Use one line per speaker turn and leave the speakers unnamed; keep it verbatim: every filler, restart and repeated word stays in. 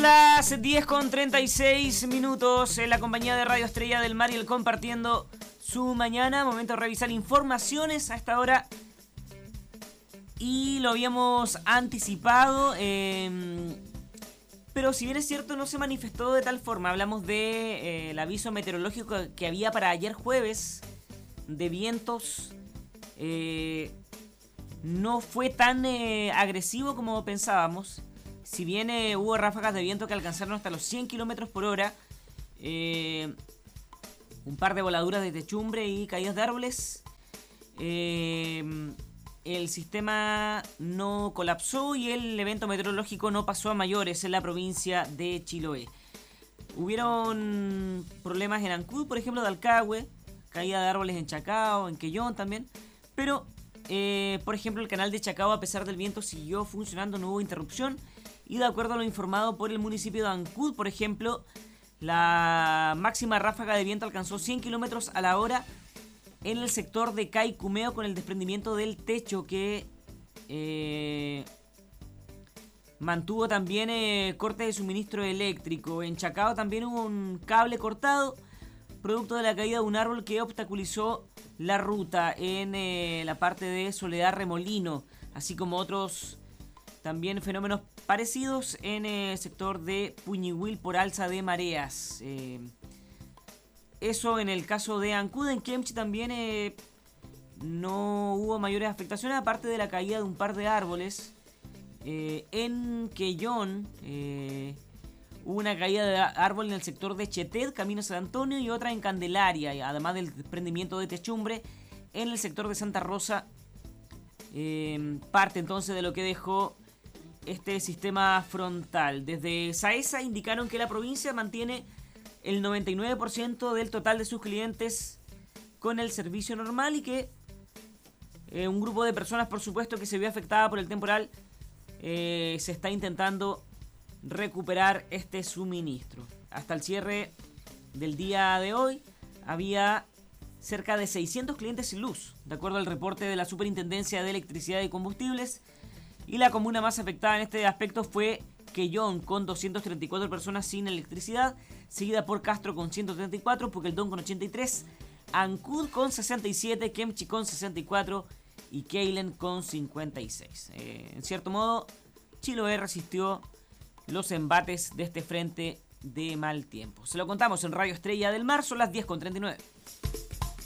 Son las diez con treinta y seis minutos en la compañía de Radio Estrella del Mar y el compartiendo su mañana. Momento de revisar informaciones a esta hora. Y lo habíamos anticipado. Eh, pero si bien es cierto, no se manifestó de tal forma. Hablamos del de, eh, aviso meteorológico que había para ayer jueves de vientos. Eh, no fue tan eh, agresivo como pensábamos. Si bien eh, hubo ráfagas de viento que alcanzaron hasta los cien kilómetros por hora, eh, un par de voladuras de techumbre y caídas de árboles, eh, el sistema no colapsó y el evento meteorológico no pasó a mayores en la provincia de Chiloé. Hubieron problemas en Ancud, por ejemplo, de Alcagüe, caída de árboles en Chacao, en Quellón también, pero eh, por ejemplo el canal de Chacao, a pesar del viento, siguió funcionando, no hubo interrupción. Y de acuerdo a lo informado por el municipio de Ancud, por ejemplo, la máxima ráfaga de viento alcanzó cien kilómetros a la hora en el sector de Caicumeo, con el desprendimiento del techo que eh, mantuvo también eh, corte de suministro eléctrico. En Chacao también hubo un cable cortado, producto de la caída de un árbol que obstaculizó la ruta en eh, la parte de Soledad Remolino, así como otros también fenómenos parecidos en el sector de Puñihuil por alza de mareas. Eh, eso en el caso de Ancud. En Kemchi también eh, no hubo mayores afectaciones, aparte de la caída de un par de árboles. Eh, en Quellón eh, hubo una caída de árbol en el sector de Chetet, camino San Antonio, y otra en Candelaria, además del desprendimiento de techumbre en el sector de Santa Rosa. Eh, parte entonces de lo que dejó este sistema frontal. Desde SAESA indicaron que la provincia mantiene el noventa y nueve por ciento del total de sus clientes con el servicio normal y que eh, un grupo de personas, por supuesto, que se vio afectada por el temporal, eh, se está intentando recuperar este suministro. Hasta el cierre del día de hoy había cerca de seiscientos clientes sin luz, de acuerdo al reporte de la Superintendencia de Electricidad y Combustibles. Y la comuna más afectada en este aspecto fue Quellón, con doscientas treinta y cuatro personas sin electricidad, seguida por Castro con ciento treinta y cuatro, Puqueldón con ochenta y tres, Ancud con sesenta y siete, Kemchi con sesenta y cuatro y Keilen con cincuenta y seis. Eh, en cierto modo, Chiloé resistió los embates de este frente de mal tiempo. Se lo contamos en Radio Estrella del Mar, son las diez con treinta y nueve.